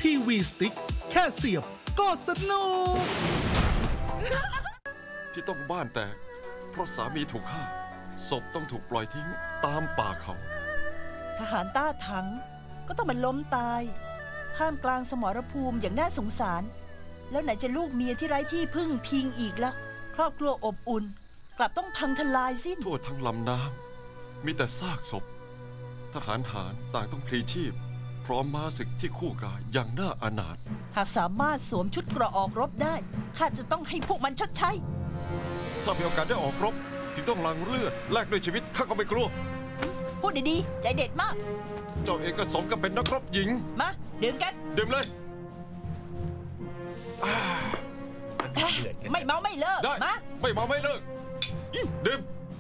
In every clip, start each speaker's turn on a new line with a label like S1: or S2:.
S1: ทีวีสติ๊กแค่เสียบก็สนุก
S2: ที่ต้องบ้านแตกเพราะสามีถูกฆ่าศพต้องถูกปล่อยทิ้งตามป่าเขา
S3: ทหารต้าถังก็ต้องมาล้มตายท่ามกลางสมรภูมิอย่างน่าสงสารแล้วไหนจะลูกเมียที่ไร้ที่พึ่งพิงอีกล่ะครอบครัวอบอุ่นกลับต้องพังทลายสิ้น
S2: ทั่วทั้งลำน้ำมีแต่ซากศพทหารหารต่างต้องพลีชีพพร้อมม้าศึกที่คู่กายอย่างน่าอนาถ
S3: หากสามารถสวมชุดเกราะออกรบได้ข้าจะต้องให้พวกมันชดใช้
S2: ถ้ามีโอกาสได้ออกรบถึงต้องหลั่งเลือดแลกด้วยชีวิตข้าก็ไม่กลัว
S3: พูดดีๆใจเด็ดมาก
S2: เจ้าเองก็สมกับเป็นนักรบหญิง
S3: มาดื่มกัน
S2: ดื่มเลย
S3: ไม่เมาไม่เลิก
S2: ได้
S3: มา
S2: ไม่เมาไม่เลิกดื่ม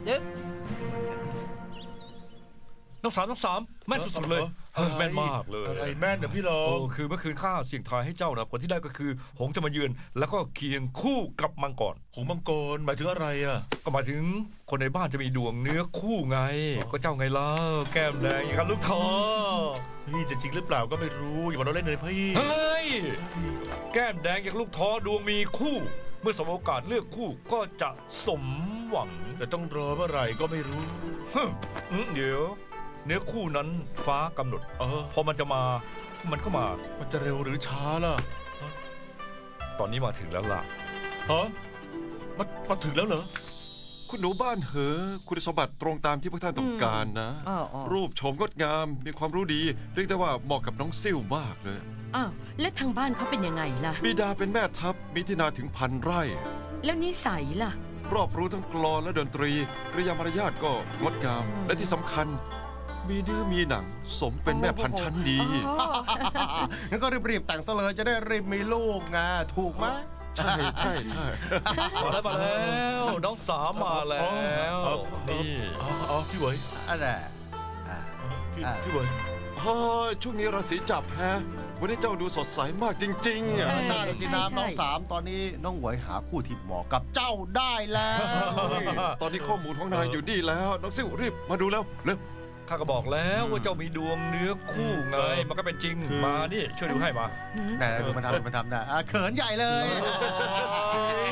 S4: น้องสามแม่นสุดๆเลยแม่นมากเลย
S5: อะไรแม่นเดี๋ยวพี่ลอง
S4: คือเมื่อคืนข้าเสี่ยงทายให้เจ้านะผลที่ได้ก็คือหงจะมาเยือนแล้วก็เคียงคู่กับมังกร
S5: หงมังกรหมายถึงอะไรอ่ะ
S4: ก็หมายถึงคนในบ้านจะมีดวงเนื้อคู่ไงก็เจ้าไงล่ะแก้มแดงอย่างกับลูกทอ
S5: นี่จะจริงหรือเปล่าก็ไม่รู้อย่ามาเล่นเลยพี่
S4: เฮ้ยแก้มแดงอย่างลูกทอดวงมีคู่เมื่อสมโอกาสเลือกคู่ก็จะสมหวัง
S5: แต่ต้องรอเมื่อไหร่ก็ไม่รู้
S4: เดี๋ยวเนื้อคู่นั้นฟ้ากำหนดพอมันจะมามันก็มา
S5: มันจะเร็วหรือช้าล่ะ
S4: ตอนนี้มาถึงแล้วล่ะ
S5: ฮะมาถึงแล้วเหรอ
S2: คุณหนูบ้านเหอคุณสมบัติตรงตามที่พวกท่านต้องการนะรูปโฉมงดงามมีความรู้ดีเรียกได้ว่าเหมาะกับน้องซิ่วมากเลย
S6: อ้าวแล้วทางบ้านเขาเป็นยังไงล่ะ
S2: บิดาเป็นแม่ทัพมีที่นาถึง1,000 ไร่
S6: แล้วนิสัยล่ะ
S2: รอบรู้ทั้งกลอนและดนตรีกริยามารยาทก็งดงามและที่สำคัญมีเนื้อมีหนังสมเป็นแม่พันธุ์ชั้นดี
S1: งั้นก็รีบๆแต่งซะเลยจะได้รีบมีลูกไงถูกไหม
S2: ใช่
S4: มาแล้วน้องสามมาแล้วนี่
S5: พี่เวย
S1: อะไร
S5: พี่เวย
S2: ช่วงนี้ราศีจับฮะวันนี้เจ้าดูสดใสมากจริงๆ
S1: น่าสิน้ำน้องสามตอนนี้น้องหวยหาคู่ที่เหมาะกับเจ้าได้แล้ว
S2: ตอนนี้ข้อมูลของนายอยู่นี่แล้วน้องซิ่วรีบมาดูแล้วเร็ว
S4: ข้าก็บอกแล้วว่าเจ้ามีดวงเนื้อคู่ไงมันก็เป็นจริงมานี่ช่วยดูให้มา
S1: แต่มันทำนะเขินใหญ่เลย